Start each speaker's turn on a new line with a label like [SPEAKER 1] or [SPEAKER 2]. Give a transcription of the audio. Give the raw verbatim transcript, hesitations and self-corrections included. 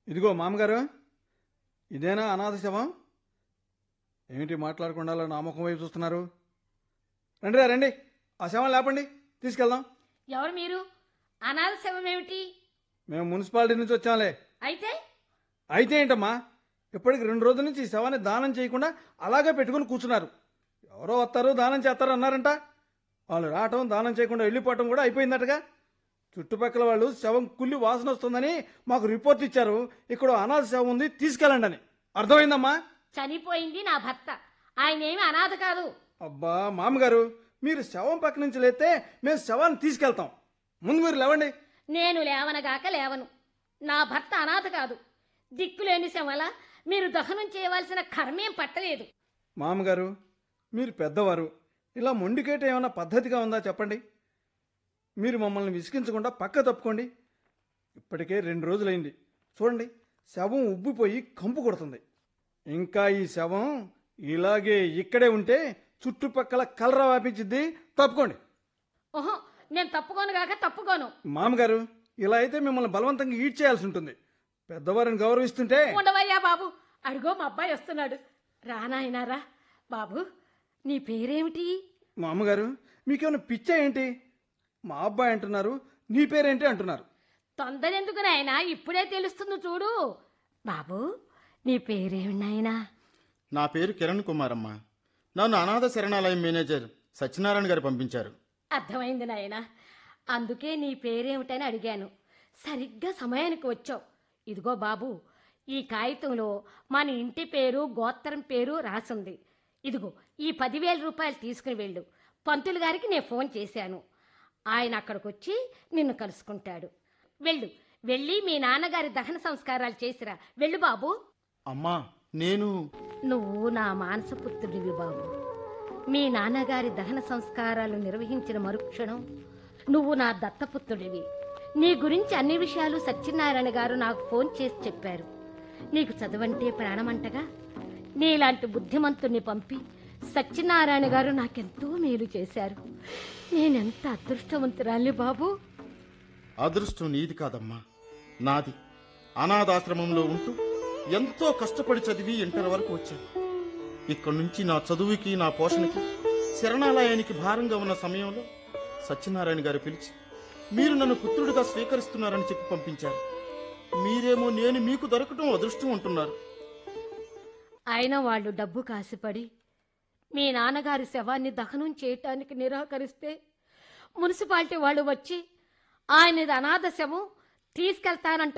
[SPEAKER 1] ఇదిగో మామగారు, ఇదేనా అనాథ శవం? ఏమిటి మాట్లాడకుండా అలా నా ముఖం వైపు చూస్తున్నారు? రండిరా రండి, ఆ శవం లేపండి, తీసుకెళ్దాం.
[SPEAKER 2] ఎవరు మీరు? అనాథ శవం ఏమిటి?
[SPEAKER 1] మేము మున్సిపాలిటీ నుంచి వచ్చాంలే.
[SPEAKER 2] అయితే
[SPEAKER 1] అయితే ఏంటమ్మా, ఇప్పటికి రెండు రోజుల నుంచి ఈ శవాన్ని దానం చేయకుండా అలాగే పెట్టుకుని కూర్చున్నారు. ఎవరో వస్తారు దానం చేస్తారు అన్నారంట. వాళ్ళు రావటం, దానం చేయకుండా వెళ్ళిపోవటం కూడా అయిపోయిందటగా. చుట్టుపక్కల వాళ్ళు శవం కుళ్ళి వాసన వస్తుందని మాకు రిపోర్ట్ ఇచ్చారు. ఇక్కడ అనాథ శవం ఉంది, తీసుకెళ్ళండి అని. అర్థమైందమ్మా?
[SPEAKER 2] చనిపోయింది నా భర్త, ఆయన ఏమి అనాథ కాదు.
[SPEAKER 1] అబ్బా మామగారు, మీరు శవం పక్క నుంచి లేతే మేము శవాన్ని తీసుకెళ్తాం. ముందు మీరు లేవండి.
[SPEAKER 2] నేను లేవనగాక లేవను. నా భర్త అనాథ కాదు. దిక్కులేని శవల మీరు దహనం చేయవలసిన కర్మేం పట్టలేదు.
[SPEAKER 1] మామగారు, మీరు పెద్దవారు, ఇలా మొండికేట ఏమైనా పద్ధతిగా ఉందా చెప్పండి. మీరు మమ్మల్ని విసిగించకుండా పక్క తప్పుకోండి. ఇప్పటికే రెండు రోజులైంది. చూడండి, శవం ఉబ్బిపోయి కంపు కొడుతుంది. ఇంకా ఈ శవం ఇలాగే ఇక్కడే ఉంటే చుట్టుపక్కల కలరా వ్యాపించిద్ది. తప్పుకోండి.
[SPEAKER 2] ఓహో, నేను తప్పుకోను గాక తప్పుకోను.
[SPEAKER 1] మామగారు, ఇలా అయితే మిమ్మల్ని బలవంతంగా ఈడ్ చేయాల్సి ఉంటుంది. పెద్దవారిని గౌరవిస్తుంటే.
[SPEAKER 2] ఉండవయ్యా బాబు, అడుగో మా అబ్బాయి వస్తున్నాడు. రానాయనారా. బాబు, నీ పేరేమిటి?
[SPEAKER 1] మా అమ్మగారు, మీకేమైనా పిచ్చా ఏంటి? మా అబ్బాయి అంటున్నారు, నీ పేరేంటి అంటున్నారు.
[SPEAKER 2] తొందర ఎందుకు నాయనా, ఇప్పుడే తెలుస్తుంది చూడు. బాబు, నీ పేరేమి నాయనా?
[SPEAKER 3] నా పేరు కిరణ్ కుమార్ అమ్మ. నన్ను అనాథ శరణాలయం మేనేజర్ సత్యనారాయణ గారు పంపించారు.
[SPEAKER 2] అర్థమైంది నాయనా, అందుకే నీ పేరేమిటని అడిగాను. సరిగ్గా సమయానికి వచ్చావు. ఇదిగో బాబు, ఈ కాగితంలో మన ఇంటి పేరు, గోత్రం పేరు రాసుంది. ఇదిగో ఈ పదివేల రూపాయలు తీసుకుని వెళ్ళు. పంతులు గారికి నేను ఫోన్ చేశాను. ఆయన అక్కడికి వచ్చి నిన్ను కలుసుకుంటాడు. వెళ్ళు, వెళ్ళి మీ నాన్నగారి దహన సంస్కారాలు చేసిరా. వెళ్ళు బాబు.
[SPEAKER 3] అమ్మా, నేను
[SPEAKER 2] నువ్వు నా మానసపుత్రుడివి బాబు. మీ నాన్నగారి దహన సంస్కారాలు నిర్వహించిన మరుక్షణం నువ్వు నా దత్తపుత్రుడివి. నీ గురించి అన్ని విషయాలు సత్యనారాయణ గారు నాకు ఫోన్ చేసి చెప్పారు. నీకు చదువంటే ప్రాణమంటగా నీలాంటి బుద్ధిమంతుణ్ణి పంపి సత్యనారాయణ గారు నాకెంతో మేలు చేశారు. నేనెంత అదృష్టవంతురాలి బాబు.
[SPEAKER 3] అదృష్టం నీది కాదమ్మా, నాది. అనాథాశ్రమంలో ఉంటూ ఎంతో కష్టపడి చదివి ఇంటర్ వరకు వచ్చాను. ఇక్కడి నుంచి నా చదువుకి, నా పోషణకి, శరణాలయానికి భారంగా ఉన్న సమయంలో సత్యనారాయణ గారు పిలిచి మీరు నన్ను పుత్రుడిగా స్వీకరిస్తున్నారని చెప్పి పంపించారు. మీరేమో నేను మీకు దొరకటం అదృష్టం అంటున్నారు.
[SPEAKER 2] అయినా వాళ్ళు డబ్బు కాసిపడి మీ నాన్నగారి శవాన్ని దహనం చేయటానికి నిరాకరిస్తే మున్సిపాలిటీ వాళ్ళు వచ్చి ఆయనది అనాథ శవం తీసుకెళ్తానంటూ